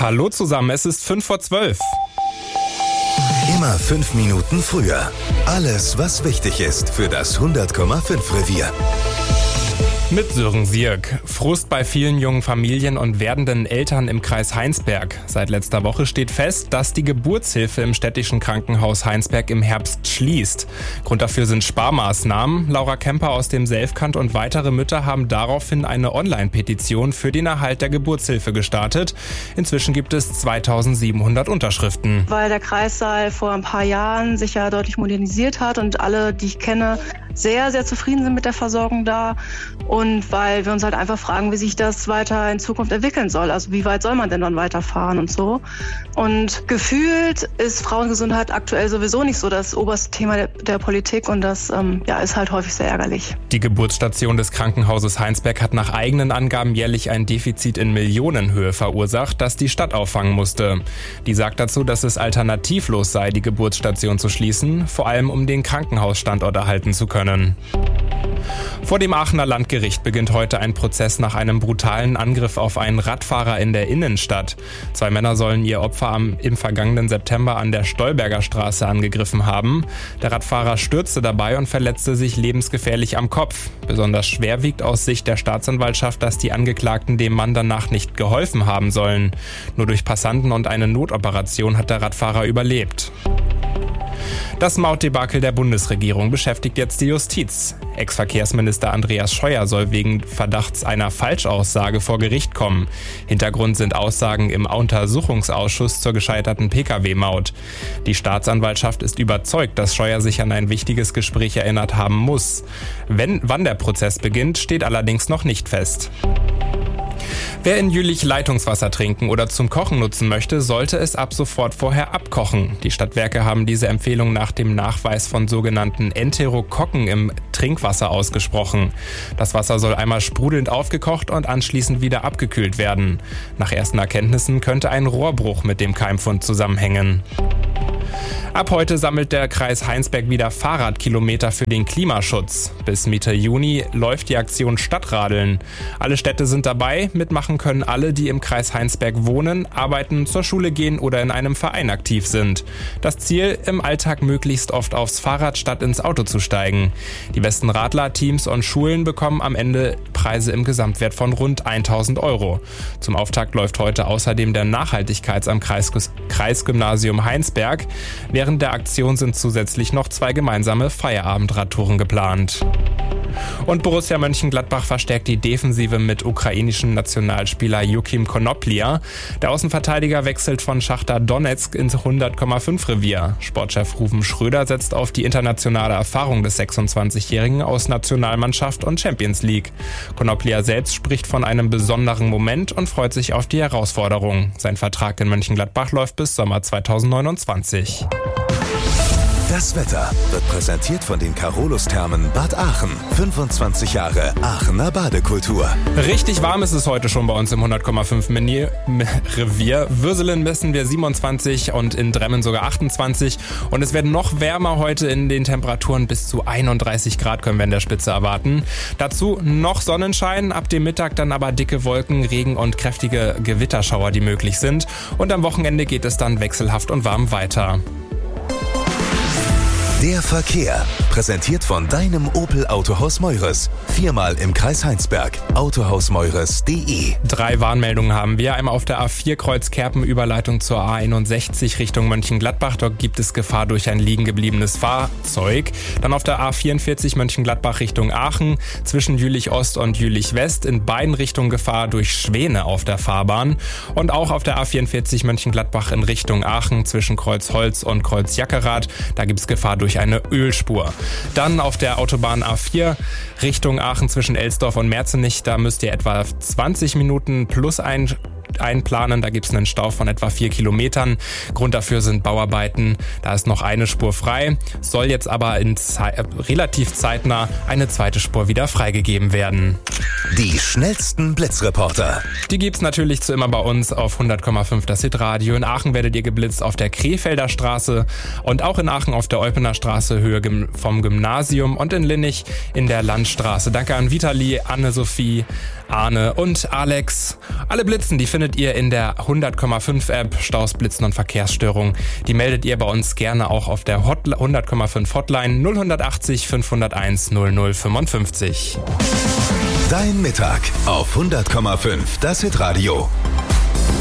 Hallo zusammen, es ist 11:55. Immer 5 Minuten früher. Alles, was wichtig ist für das 100,5 Revier. Mit Sören Sierk. Frust bei vielen jungen Familien und werdenden Eltern im Kreis Heinsberg. Seit letzter Woche steht fest, dass die Geburtshilfe im städtischen Krankenhaus Heinsberg im Herbst schließt. Grund dafür sind Sparmaßnahmen. Laura Kemper aus dem Selfkant und weitere Mütter haben daraufhin eine Online-Petition für den Erhalt der Geburtshilfe gestartet. Inzwischen gibt es 2700 Unterschriften. Weil der Kreissaal vor ein paar Jahren sich ja deutlich modernisiert hat und alle, die ich kenne, sehr, sehr zufrieden sind mit der Versorgung da. Und weil wir uns halt einfach fragen, wie sich das weiter in Zukunft entwickeln soll. Also wie weit soll man denn dann weiterfahren und so. Und gefühlt ist Frauengesundheit aktuell sowieso nicht so das oberste Thema der Politik. Und das ist halt häufig sehr ärgerlich. Die Geburtsstation des Krankenhauses Heinsberg hat nach eigenen Angaben jährlich ein Defizit in Millionenhöhe verursacht, das die Stadt auffangen musste. Die sagt dazu, dass es alternativlos sei, die Geburtsstation zu schließen, vor allem um den Krankenhausstandort erhalten zu können. Vor dem Aachener Landgericht beginnt heute ein Prozess nach einem brutalen Angriff auf einen Radfahrer in der Innenstadt. 2 Männer sollen ihr Opfer im vergangenen September an der Stolberger Straße angegriffen haben. Der Radfahrer stürzte dabei und verletzte sich lebensgefährlich am Kopf. Besonders schwer wiegt aus Sicht der Staatsanwaltschaft, dass die Angeklagten dem Mann danach nicht geholfen haben sollen. Nur durch Passanten und eine Notoperation hat der Radfahrer überlebt. Das Mautdebakel der Bundesregierung beschäftigt jetzt die Justiz. Ex-Verkehrsminister Andreas Scheuer soll wegen Verdachts einer Falschaussage vor Gericht kommen. Hintergrund sind Aussagen im Untersuchungsausschuss zur gescheiterten Pkw-Maut. Die Staatsanwaltschaft ist überzeugt, dass Scheuer sich an ein wichtiges Gespräch erinnert haben muss. Wann der Prozess beginnt, steht allerdings noch nicht fest. Wer in Jülich Leitungswasser trinken oder zum Kochen nutzen möchte, sollte es ab sofort vorher abkochen. Die Stadtwerke haben diese Empfehlung nach dem Nachweis von sogenannten Enterokokken im Trinkwasser ausgesprochen. Das Wasser soll einmal sprudelnd aufgekocht und anschließend wieder abgekühlt werden. Nach ersten Erkenntnissen könnte ein Rohrbruch mit dem Keimfund zusammenhängen. Ab heute sammelt der Kreis Heinsberg wieder Fahrradkilometer für den Klimaschutz. Bis Mitte Juni läuft die Aktion Stadtradeln. Alle Städte sind dabei, mitmachen können alle, die im Kreis Heinsberg wohnen, arbeiten, zur Schule gehen oder in einem Verein aktiv sind. Das Ziel, im Alltag möglichst oft aufs Fahrrad statt ins Auto zu steigen. Die besten Radler, Teams und Schulen bekommen am Ende Preise im Gesamtwert von rund 1.000 €. Zum Auftakt läuft heute außerdem der Nachhaltigkeits- am Kreisgymnasium Heinsberg. Während der Aktion sind zusätzlich noch 2 gemeinsame Feierabendradtouren geplant. Und Borussia Mönchengladbach verstärkt die Defensive mit ukrainischem Nationalspieler Joachim Konoplia. Der Außenverteidiger wechselt von Schachtar Donetsk ins 100,5 Revier. Sportchef Ruven Schröder setzt auf die internationale Erfahrung des 26-Jährigen aus Nationalmannschaft und Champions League. Konoplia selbst spricht von einem besonderen Moment und freut sich auf die Herausforderung. Sein Vertrag in Mönchengladbach läuft bis Sommer 2029. Das Wetter wird präsentiert von den Carolus-Thermen Bad Aachen. 25 Jahre Aachener Badekultur. Richtig warm ist es heute schon bei uns im 100,5 Revier. Würselen messen wir 27 und in Dremmen sogar 28. Und es werden noch wärmer heute in den Temperaturen. Bis zu 31 Grad können wir in der Spitze erwarten. Dazu noch Sonnenschein, ab dem Mittag dann aber dicke Wolken, Regen und kräftige Gewitterschauer, die möglich sind. Und am Wochenende geht es dann wechselhaft und warm weiter. Der Verkehr, präsentiert von deinem Opel Autohaus Meures. 4-mal im Kreis Heinsberg. Autohausmeures.de. 3 Warnmeldungen haben wir. Einmal auf der A4 Kreuz-Kerpen Überleitung zur A61 Richtung Mönchengladbach. Dort gibt es Gefahr durch ein liegen gebliebenes Fahrzeug. Dann auf der A44 Mönchengladbach Richtung Aachen. Zwischen Jülich Ost und Jülich West. In beiden Richtungen Gefahr durch Schwäne auf der Fahrbahn. Und auch auf der A44 Mönchengladbach in Richtung Aachen. Zwischen Kreuz Holz und Kreuz Jackerath. Da gibt es Gefahr durch eine Ölspur. Dann auf der Autobahn A4 Richtung Aachen zwischen Elsdorf und Merzenich. Da müsst ihr etwa 20 Minuten plus einplanen. Da gibt es einen Stau von etwa 4 Kilometern. Grund dafür sind Bauarbeiten. Da ist noch eine Spur frei. Soll jetzt aber relativ zeitnah eine zweite Spur wieder freigegeben werden. Die schnellsten Blitzreporter. Die gibt's natürlich zu immer bei uns auf 100,5 das Hitradio. In Aachen werdet ihr geblitzt auf der Krefelder Straße und auch in Aachen auf der Eupener Straße Höhe vom Gymnasium und in Linnich in der Landstraße. Danke an Vitali, Anne-Sophie, Arne und Alex. Alle Blitzen, die findet findet ihr in der 100,5 App. Staus, Blitzen und Verkehrsstörungen, die meldet ihr bei uns gerne auch auf der 100,5 Hotline 0180 501 0055. Dein Mittag auf 100,5, das Hitradio.